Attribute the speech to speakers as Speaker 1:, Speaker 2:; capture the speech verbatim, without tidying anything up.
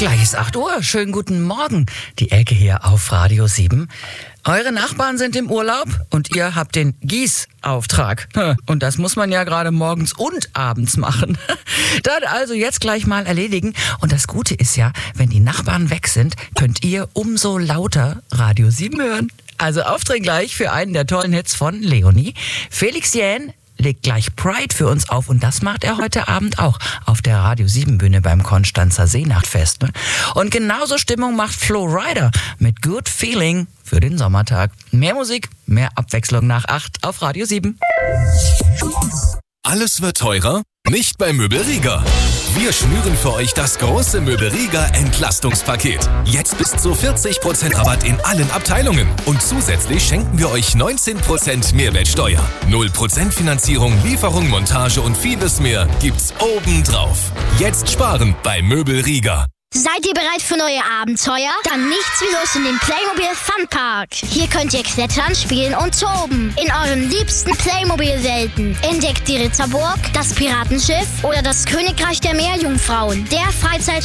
Speaker 1: Gleich ist acht Uhr. Schönen guten Morgen. Die Elke hier auf Radio sieben. Eure Nachbarn sind im Urlaub und ihr habt den Gießauftrag. Und das muss man ja gerade morgens und abends machen. Dann also jetzt gleich mal erledigen. Und das Gute ist ja, wenn die Nachbarn weg sind, könnt ihr umso lauter Radio sieben hören. Also aufdrehen gleich für einen der tollen Hits von Leonie. Felix Jähn legt gleich Pride für uns auf und das macht er heute Abend auch auf der Radio sieben Bühne beim Konstanzer Seenachtfest. Ne? Und genauso Stimmung macht Flo Rida mit Good Feeling für den Sommertag. Mehr Musik, mehr Abwechslung nach acht auf Radio sieben.
Speaker 2: Alles wird teurer? Nicht bei Möbel Rieger. Wir schnüren für euch das große Möbel Rieger Entlastungspaket. Jetzt bis zu vierzig Prozent Rabatt in allen Abteilungen. Und zusätzlich schenken wir euch neunzehn Prozent Mehrwertsteuer. null Prozent Finanzierung, Lieferung, Montage und vieles mehr gibt's obendrauf. Jetzt sparen bei Möbel Rieger.
Speaker 3: Seid ihr bereit für neue Abenteuer? Dann nichts wie los in den Playmobil Funpark. Hier könnt ihr klettern, spielen und toben. In euren liebsten Playmobil-Welten. Entdeckt die Ritterburg, das Piratenschiff oder das Königreich der Meerjungfrauen. Der Freizeit